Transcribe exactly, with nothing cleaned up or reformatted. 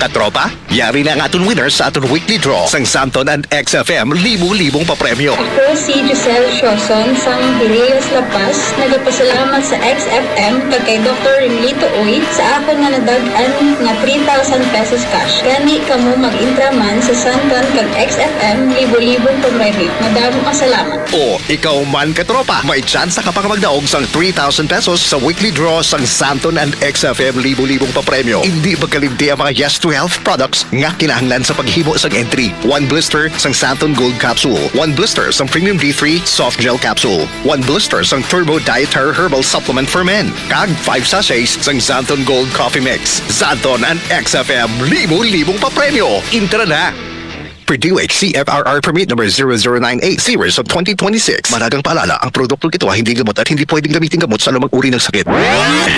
Katropa, yari na ang aton winners sa aton weekly draw sang Santon and X F M libo-libong papremyo. Ako si Giselle Shoson sang Hileos La Paz. Nagapasalamat sa X F M kag kay Doctor Rimlito Uy sa akon nga nadag-an nga three thousand pesos cash. Gani kamo mag-intraman sa Santon kag X F M libo-libong papremyo. Madamo ka salamat. O, ikaw man katropa, may chance ka pang magdaog sang three thousand pesos sa weekly draw sang Santon and X F M libo-libong papremyo. Hindi magkalimti ang mga Yes to Health products nga kinahanglan sa paghimo sang entry. One blister sang Santon Gold Capsule, one blister sang Premium D three Soft Gel Capsule, one blister sang Turbo Dietary Herbal Supplement for Men, kag five sachets sang Santon Gold Coffee Mix. Santon and X F M libo-libong papremyo. Intra na! Per D O H C F R R Permit number zero zero nine eight series of twenty twenty-six. Maragang paalala, ang produktong ito ay hindi gamot at hindi pwedeng gamitin gamot sa anumang uri ng sakit.